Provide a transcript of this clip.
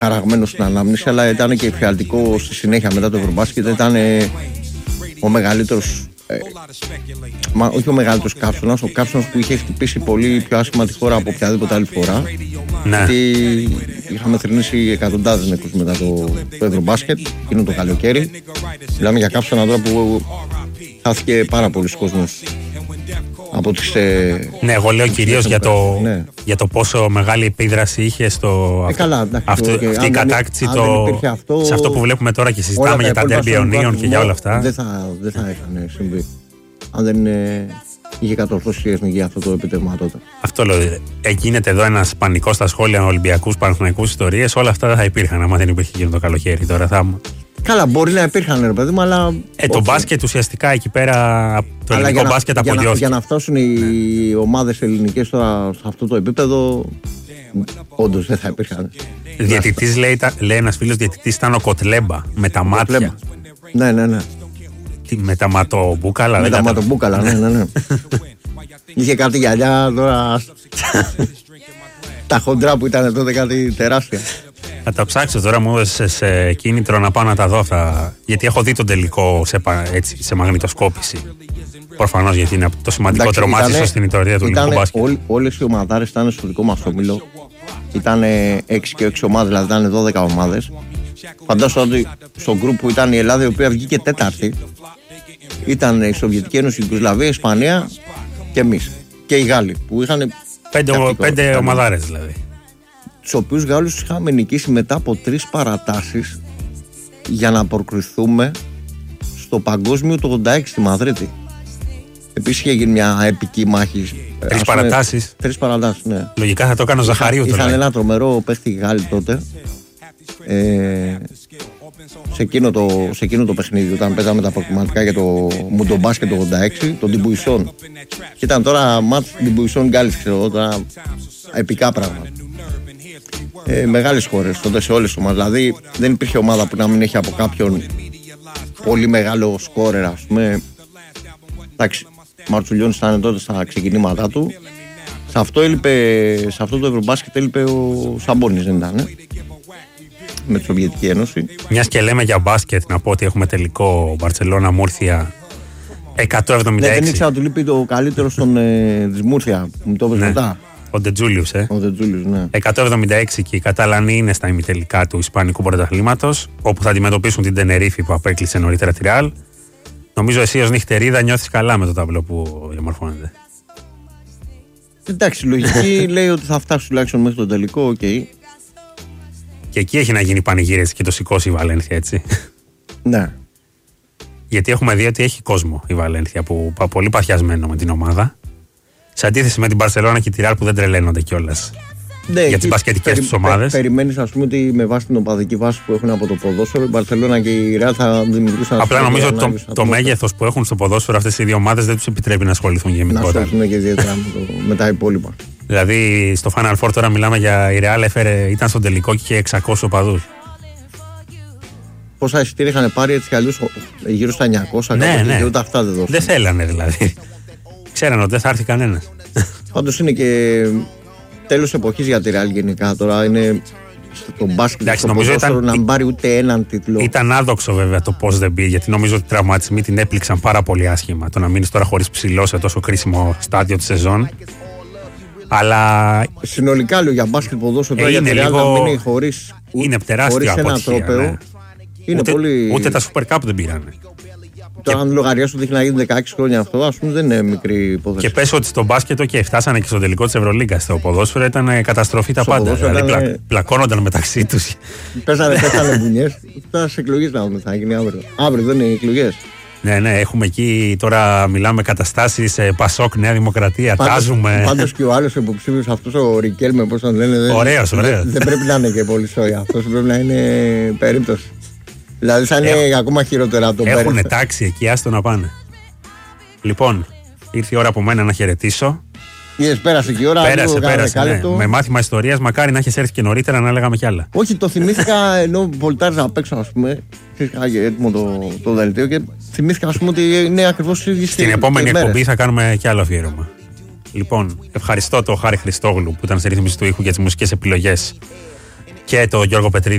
χαραγμένο στην ανάμνηση, αλλά ήταν και εφιαλτικό στη συνέχεια μετά το Ευρωμπάσκετ. Ήταν ο μεγαλύτερος, όχι ο μεγαλύτερος καύσωνας, ο καύσωνας που είχε χτυπήσει πολύ πιο άσχημα τη χώρα από οποιαδήποτε άλλη φορά. Ναι. Γιατί είχαμε θρηνήσει εκατοντάδες νεκρούς μετά το Ευρωμπάσκετ, εκείνο το καλοκαίρι. Μιλάμε για καύσωνα τώρα που χάθηκε πάρα πολλοί κόσμος. Από τις, ναι, εγώ λέω κυρίως για το πόσο μεγάλη επίδραση είχε στο αυτή η κατάκτηση σε αυτό που βλέπουμε τώρα και συζητάμε για τα ντέρμπι αιωνίων και για όλα αυτά. Δεν θα είχαν συμβεί αν δεν είχε κατορθώσει η εθνική αυτό το επιτεύγμα τότε. Αυτό λέω. Γίνεται εδώ ένας πανικός στα σχόλια, Ολυμπιακούς, Παναθηναϊκούς ιστορίες. Όλα αυτά δεν θα υπήρχαν άμα δεν υπήρχε εκείνο το καλοκαίρι. Τώρα καλά, μπορεί να υπήρχαν, ρε παιδί μου, αλλά. Το μπάσκετ ουσιαστικά εκεί πέρα. Το ελληνικό μπάσκετ απολυώθηκε. Για να φτάσουν οι ομάδες ελληνικές τώρα σε αυτό το επίπεδο, όντως δεν θα υπήρχαν. Διαιτητής, λέει ένας φίλος διαιτητής, ήταν ο Κοτλέμπα με τα μάτια. Ναι. Με τα ματομπούκαλα. Με τα ματομπούκαλα, ναι. Είχε κάτι γυαλιά τώρα. Τα χοντρά που ήταν τότε κάτι τεράστια. Θα τα ψάξω τώρα, μου έδωσες κίνητρο να πάω να τα δω αυτά. Γιατί έχω δει τον τελικό σε μαγνητοσκόπηση. Προφανώς, γιατί είναι το σημαντικότερο μάτι στην ιστορία του ελληνικού μπάσκετ. Όλες οι ομαδάρες ήταν στο δικό μας όμιλο. Ήταν 6 και 6 ομάδες, δηλαδή ήταν 12 ομάδες. Φαντάζομαι ότι στο γκρουπ που ήταν η Ελλάδα, η οποία βγήκε τέταρτη, ήταν η Σοβιετική Ένωση, η Ιουγκοσλαβία, η Ισπανία και εμείς. Και οι Γάλλοι που είχαν. 5 ομαδάρες δηλαδή. Τους οποίους Γάλλους είχαμε νικήσει μετά από 3 παρατάσεις για να προκριθούμε στο παγκόσμιο το 86 στη Μαδρίτη. Επίσης είχε γίνει μια επική μάχη. 3 παρατάσεις. 3 παρατάσεις, ναι. Λογικά θα το έκανε ο Ζαχαρίου τώρα. Είχαν ένα τρομερό παίχτη Γάλλοι τότε. Σε εκείνο το παιχνίδι, όταν παίζαμε τα προκριματικά για το Μουντομπάσκετ το 86, τον Ντιμπουισόν. Και ήταν τώρα μάτς Ντιμπουισόν Γκάλης, ξέρω εγώ, τώρα επικά πράγματα. Μεγάλες χώρες τότε σε όλες τις ομάδες. Δηλαδή δεν υπήρχε ομάδα που να μην έχει από κάποιον πολύ μεγάλο σκόρερ, ας πούμε. Εντάξει, Μαρτσουλιώνης ήταν τότε στα ξεκινήματά του. Σε αυτό το Ευρωμπάσκετ έλειπε ο Σαμπόνις, δεν ήταν, με τη Σοβιετική Ένωση. Μιας και λέμε για μπάσκετ, να πω ότι έχουμε τελικό Μπαρτσελώνα Μούρθια 176. Ναι, δεν ήξερα να του λείπει το καλύτερο της Μούρθια που μου το έπαιζε μετά. Ο Ντετζούλιους, Ο Ντετζούλιους, ναι. 176 και οι Καταλανοί είναι στα ημιτελικά του Ισπανικού Πρωταθλήματος, όπου θα αντιμετωπίσουν την Τενερίφη που απέκλεισε νωρίτερα τη Ρεάλ. Νομίζω εσύ ως νυχτερίδα νιώθεις καλά με το ταμπλό που διαμορφώνεται. Εντάξει, λογική λέει ότι θα φτάσει τουλάχιστον μέχρι τον τελικό, οκ. Και εκεί έχει να γίνει πανηγύρες και το σηκώσει η Βαλένθια, έτσι. Ναι. Γιατί έχουμε δει ότι έχει κόσμο η Βαλένθια που πολύ παθιασμένο με την ομάδα. Σε αντίθεση με την Μπαρσελόνα και τη Ρεάλ που δεν τρελαίνονται κιόλας. Ναι, για τις μπασκετικές τους ομάδες. Περιμένεις, ας πούμε, ότι με βάση την οπαδική βάση που έχουν από το ποδόσφαιρο, η Μπαρσελόνα και η Ρεάλ θα δημιουργούσαν. Απλά νομίζω ότι το μέγεθος που έχουν στο ποδόσφαιρο αυτές οι δύο ομάδες δεν τους επιτρέπει να ασχοληθούν γενικότερα. Να ασχοληθούν και ιδιαίτερα με τα υπόλοιπα. Δηλαδή στο Final Four τώρα μιλάμε για η Ρεάλ, ήταν στον τελικό και είχε 600 οπαδούς. Πόσα εισιτήρια είχαν πάρει έτσι κι αλλιώς γύρω στα 900, ναι. Και ούτε αυτά δεν δώσαν. Δεν θέλανε δηλαδή. Ξέραν ότι δεν θα έρθει κανένας. Πάντως είναι και τέλος εποχής για τη Ρεάλ γενικά. Τώρα είναι στο μπάσκετ, στο ποδόσφαιρο να μην πάρει ούτε έναν τίτλο. Ήταν άδοξο βέβαια το πώς δεν μπει, γιατί νομίζω ότι οι τραυματισμοί την έπληξαν πάρα πολύ άσχημα. Το να μείνεις τώρα χωρίς ψηλό σε τόσο κρίσιμο στάδιο της σεζόν. Αλλά συνολικά λέω για μπάσκετ ποδόσφαιρο τώρα για τη Ρεάλ να μείνει χωρίς ένα τρόπαιο. Ναι. Ούτε τα Super Cup δεν πήρανε. Τώρα, αν λογαριάσουν ότι έχει να γίνει 16 χρόνια αυτό, ας πούμε, δεν είναι μικρή υπόθεση. Και πες ότι στο μπάσκετ και φτάσανε και στο τελικό της Ευρωλίγκας. Στο ποδόσφαιρο ήταν καταστροφή τα πάντα. Δηλαδή πλακώνονταν μεταξύ τους. Πέσανε μπουνιές. Τώρα σε εκλογές να δούμε, θα γίνει αύριο. Αύριο δεν είναι οι εκλογές. Ναι, έχουμε εκεί τώρα μιλάμε καταστάσεις Πασόκ, Νέα Δημοκρατία. Τάζουμε. Πάντως και ο άλλος υποψήφιος αυτός ο Ρικέλμε, πώς τον λένε. Ωραίος. Δεν πρέπει να είναι και πολύ σόι. Αυτός πρέπει να είναι περίπτωση. Δηλαδή θα είναι ακόμα χειρότερα από τον Πέρες. Έχουν τάξει εκεί, άστο να πάνε. Λοιπόν, ήρθε η ώρα από μένα να χαιρετήσω. Πέρασε και η ώρα. Πέρασε. Ναι. Με μάθημα ιστορίας, μακάρι να έχεις έρθει και νωρίτερα να λέγαμε κι άλλα. Όχι, το θυμήθηκα ενώ βολτάριζα απ' έξω, ας πούμε. Είχα έτοιμο το δελτίο και θυμήθηκα, ας πούμε, ότι είναι ακριβώς η ίδια στιγμή. Στην επόμενη εκπομπή θα κάνουμε κι άλλο αφιέρωμα. Λοιπόν, ευχαριστώ τον Χάρη Χριστόγλου που ήταν στη ρύθμιση του ήχου για τις μουσικές επιλογές και το Γιώργο Πετρίδη